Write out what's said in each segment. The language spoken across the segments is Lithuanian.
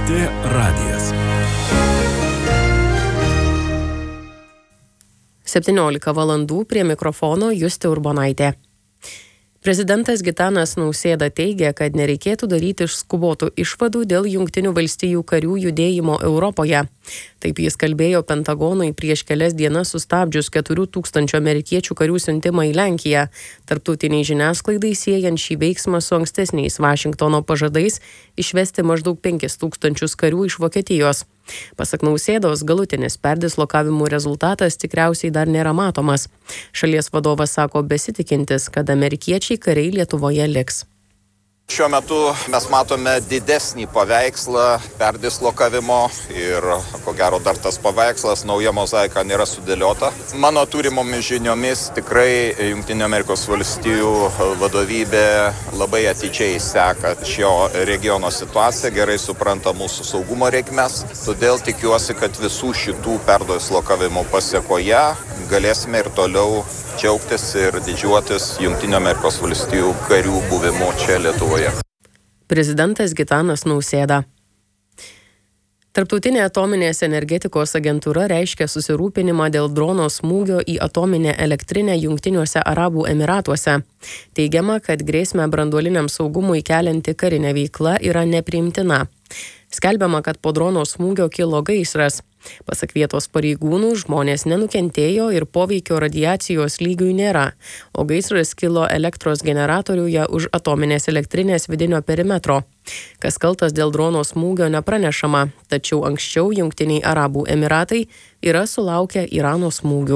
LRT radijas. 17 valandų prie mikrofono Justė Urbonaitė. Prezidentas Gitanas Nausėda teigia, kad nereikėtų daryti skubotų išvadų dėl Jungtinių valstijų karių judėjimo Europoje. Taip jis kalbėjo Pentagonui prieš kelias dienas sustabdžius 4000 amerikiečių karių siuntimą į Lenkiją, tarptautiniai žiniasklaidai siejant šį veiksmą su ankstesniais Vašingtono pažadais išvesti maždaug 5000 karių iš Vokietijos. Pasak Nausėdos, galutinis perdislokavimų rezultatas tikriausiai dar nėra matomas. Šalies vadovas sako besitikintis, kad amerikiečiai kariai Lietuvoje liks. Šiuo metu mes matome didesnį paveikslą perdislokavimo ir ko gero dar tas paveikslas, nauja mozaika nėra sudėliota. Mano turimomis žiniomis tikrai Jungtinių Amerikos valstijų vadovybė labai atidžiai seka šio regiono situaciją, gerai supranta mūsų saugumo reikmes. Todėl tikiuosi, kad visų šitų perdislokavimų pasėkoje galėsime ir toliau džiaugtis ir didžiuotis Jungtinių Amerikos valstijų karių buvimu čia Lietuvoje. Prezidentas Gitanas Nausėda. Tarptautinė atominės energetikos agentūra reiškia susirūpinimą dėl drono smūgio į atominę elektrinę Jungtiniuose Arabų Emyratuose. Teigiama, kad grėsmę branduoliniam saugumui kelianti karinė veikla yra nepriimtina. Skelbiama, kad po drono smūgio kilo gaisras. Pasak vietos pareigūnų, žmonės nenukentėjo ir poveikio radiacijos lygiui nėra, o gaisras kilo elektros generatoriuje už atominės elektrinės vidinio perimetro. Kas kaltas dėl drono smūgio nepranešama, tačiau anksčiau Jungtiniai Arabų Emyratai yra sulaukę Irano smūgių.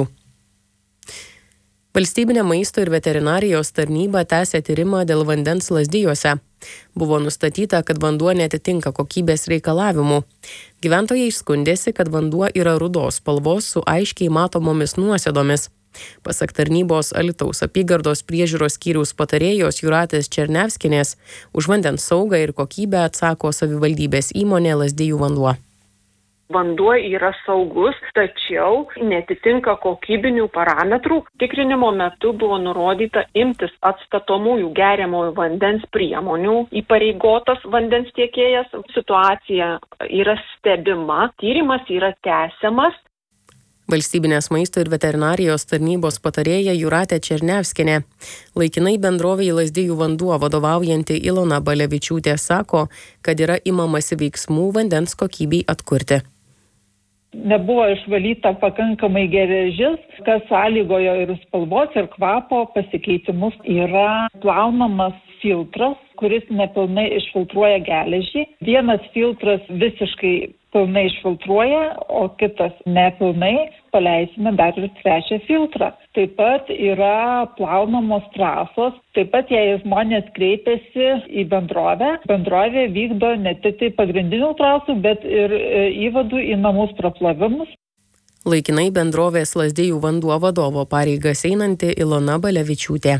Valstybinė maisto ir veterinarijos tarnyba tęsia tyrimą dėl vandens Lazdijuose. Buvo nustatyta, kad vanduo neatitinka kokybės reikalavimų. Gyventojai skundėsi, kad vanduo yra rudos spalvos su aiškiai matomomis nuosėdomis. Pasak tarnybos Alytaus apygardos priežiūros skyriaus patarėjos Jūratės Černevskinės, už vandens saugą ir kokybę atsako savivaldybės įmonė Lazdijų vanduo. Vanduo yra saugus, tačiau netitinka kokybinių parametrų. Tikrinimo metu buvo nurodyta imtis atstatomųjų geriamojo vandens priemonių, įpareigotas vandens tiekėjas. Situacija yra stebima, tyrimas yra tęsiamas. Valstybinės maisto ir veterinarijos tarnybos patarėja Jūratė Černevskinė. Laikinai bendrovei Lazdijų vanduo vadovaujanti Ilona Balevičiūtė sako, kad yra imamasi veiksmų vandens kokybei atkurti. Nebuvo išvalyta pakankamai geležis, kas sąlygojo ir spalvos, ir kvapo pasikeitimus. Yra plaunamas filtras, kuris nepilnai išfiltruoja geležį. Vienas filtras visiškai pilnai išfiltruoja, o kitas nepilnai. Paleisime dar ir trečią filtrą. Taip pat yra plaunamos trasos. Taip pat, jei žmonės kreipiasi į bendrovė vykdo ne tik tai pagrindinių trasų, bet ir įvadų į namus praplavimus. Laikinai bendrovės Lazdijų vanduo vadovo pareigas einanti Ilona Balevičiūtė.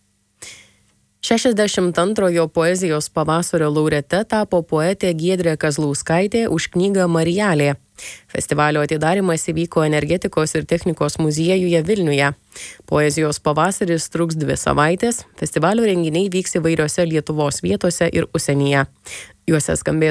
62 poezijos pavasario laureate tapo poetė Giedrė Kazlauskaitė už knygą Marijalė. Festivalio atidarymas įvyko Energetikos ir technikos muziejuje Vilniuje. Poezijos pavasaris truks 2 savaitės. Festivalio renginiai vyks įvairiose Lietuvos vietose ir užsienyje. Juose skambės